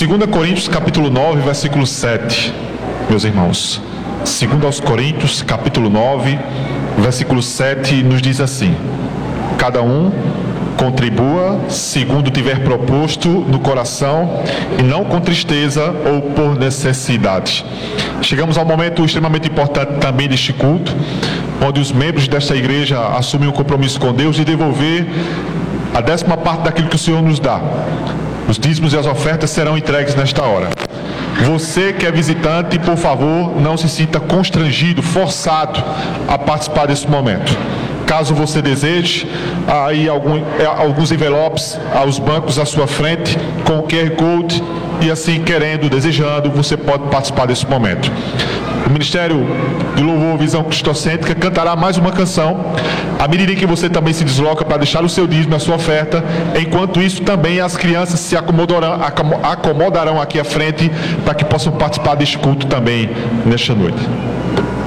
2 Coríntios capítulo 9, versículo 7, meus irmãos. 2 Coríntios capítulo 9, versículo 7 nos diz assim: cada um contribua segundo tiver proposto no coração e não com tristeza ou por necessidade. Chegamos ao momento extremamente importante também deste culto, onde os membros desta igreja assumem um compromisso com Deus de devolver a 10ª parte daquilo que o Senhor nos dá. Os dízimos e as ofertas serão entregues nesta hora. Você que é visitante, por favor, não se sinta constrangido, forçado a participar desse momento. Caso você deseje, há aí alguns envelopes aos bancos à sua frente com o QR Code, e assim, querendo, desejando, você pode participar desse momento. O Ministério de Louvor Visão Cristocêntrica cantará mais uma canção, à medida em que você também se desloca para deixar o seu dízimo, a sua oferta. Enquanto isso, também as crianças se acomodarão aqui à frente para que possam participar deste culto também nesta noite.